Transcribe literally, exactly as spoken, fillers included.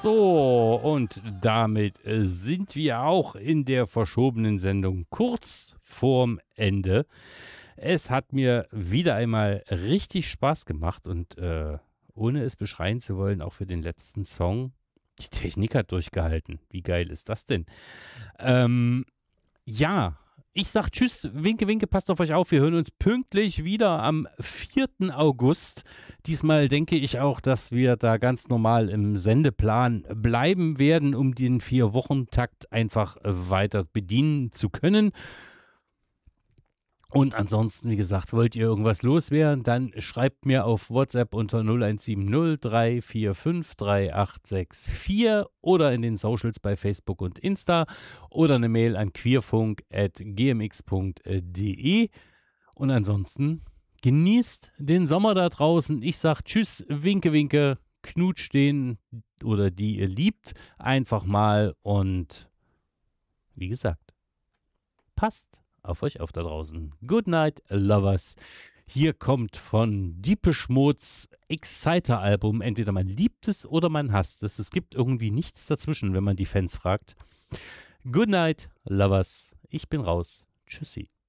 So, und damit äh, sind wir auch in der verschobenen Sendung kurz vorm Ende. Es hat mir wieder einmal richtig Spaß gemacht und äh, ohne es beschreien zu wollen, auch für den letzten Song, die Technik hat durchgehalten. Wie geil ist das denn? Ähm, ja, ich sag tschüss, winke, winke, passt auf euch auf. Wir hören uns pünktlich wieder am vierten August. Diesmal denke ich auch, dass wir da ganz normal im Sendeplan bleiben werden, um den Vier-Wochen-Takt einfach weiter bedienen zu können. Und ansonsten, wie gesagt, wollt ihr irgendwas loswerden, dann schreibt mir auf WhatsApp unter null eins sieben null drei vier fünf drei acht sechs vier oder in den Socials bei Facebook und Insta oder eine Mail an queerfunk at g m x punkt d e. Und ansonsten genießt den Sommer da draußen. Ich sag tschüss, winke, winke, knutscht den oder die ihr liebt einfach mal und wie gesagt, passt auf euch auf da draußen. Good night, lovers. Hier kommt von Deepish Mode's Exciter-Album. Entweder man liebt es oder man hasst es. Es gibt irgendwie nichts dazwischen, wenn man die Fans fragt. Good night, lovers. Ich bin raus. Tschüssi.